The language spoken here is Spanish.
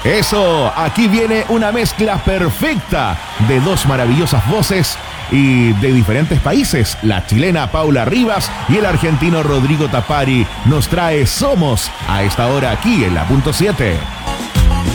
Eso, aquí viene una mezcla perfecta de dos maravillosas voces y de diferentes países. La chilena Paula Rivas y el argentino Rodrigo Tapari nos trae Somos a esta hora aquí en la punto 7.